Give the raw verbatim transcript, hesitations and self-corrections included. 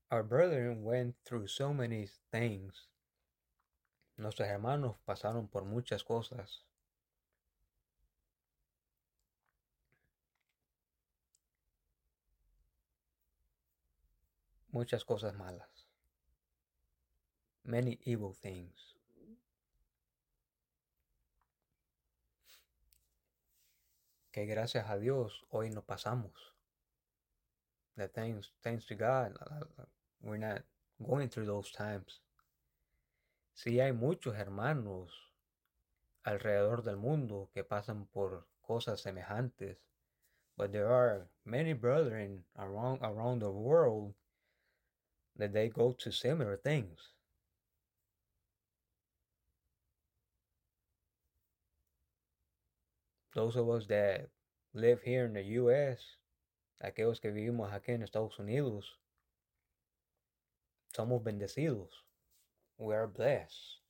Our brethren went through so many things. Nuestros hermanos pasaron por muchas cosas. Muchas cosas malas. Many evil things. Que gracias a Dios hoy no pasamos. That thanks, thanks to God, we're not going through those times. Sí hay muchos hermanos alrededor del mundo que pasan por cosas semejantes, but there are many brethren around around the world that they go to similar things. Those of us that live here in the U S, aquellos que vivimos aquí en Estados Unidos, somos bendecidos. We are blessed.